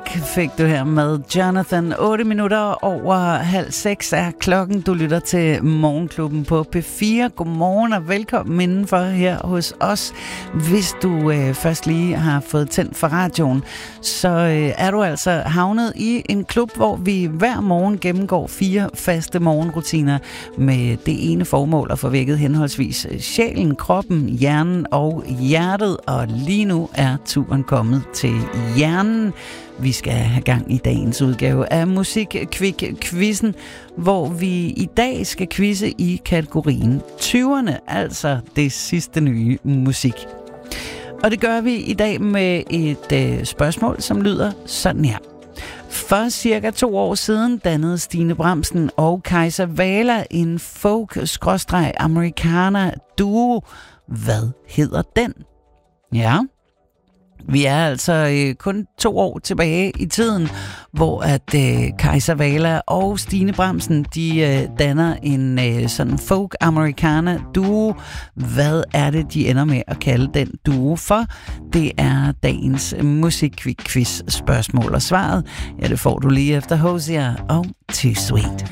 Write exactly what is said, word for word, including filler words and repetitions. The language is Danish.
fik du her med Jonathan. otte minutter over halv seks er klokken. Du lytter til Morgenklubben på P fire. Godmorgen og velkommen indenfor her hos os. Hvis du øh, først lige har fået tændt for radioen, så øh, er du altså havnet i en klub, hvor vi hver morgen gennemgår fire faste morgenrutiner med det ene formål at få vækket henholdsvis sjælen, kroppen, hjernen og hjertet. Og lige nu er turen kommet til hjernen. Vi skal have gang i dagens udgave af Musik-Kvik-Quizzen, hvor vi i dag skal quizze i kategorien tyverne, altså det sidste nye musik. Og det gør vi i dag med et øh, spørgsmål, som lyder sådan her. For cirka to år siden dannede Stine Bramsen og Kajsa Wala en folk-amerikaner-duo. Hvad hedder den? Ja, vi er altså øh, kun to år tilbage i tiden, hvor at øh, Kajsa Wala og Stine Bramsen, de øh, danner en øh, sådan folk-amerikaner-duo. Hvad er det, de ender med at kalde den duo for? Det er dagens musik-quiz spørgsmål, og svaret, ja, det får du lige efter Hosier og Too Sweet.